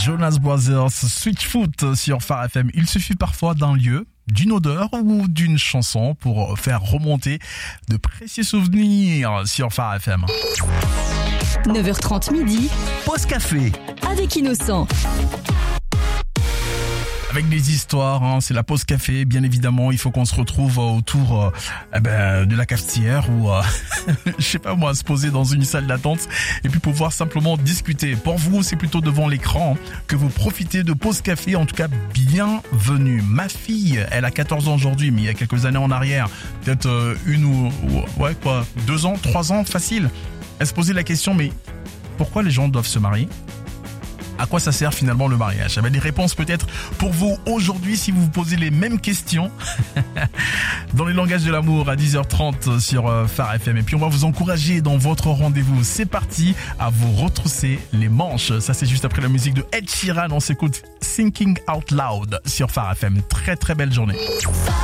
Jonas Brothers, Switchfoot sur Phare FM. Il suffit parfois d'un lieu, d'une odeur ou d'une chanson pour faire remonter de précieux souvenirs sur Phare FM. 9h30 midi, Pause café. avec Innocent. Avec des histoires, c'est la pause café, bien évidemment. Il faut qu'on se retrouve autour de la cafetière ou, je sais pas moi, se poser dans une salle d'attente et puis pouvoir simplement discuter. Pour vous, c'est plutôt devant l'écran que vous profitez de pause café. En tout cas, bienvenue. Ma fille, elle a 14 ans aujourd'hui, mais il y a quelques années en arrière, peut-être 2 ans, 3 ans, facile. Elle se posait la question, mais pourquoi les gens doivent se marier ? À quoi ça sert finalement le mariage ? J'avais des réponses peut-être pour vous aujourd'hui si vous vous posez les mêmes questions dans les langages de l'amour à 10h30 sur Phare FM. Et puis on va vous encourager dans votre rendez-vous. C'est parti à vous retrousser les manches. Ça c'est juste après la musique de Ed Sheeran. On s'écoute Thinking Out Loud sur Phare FM. Très très belle journée.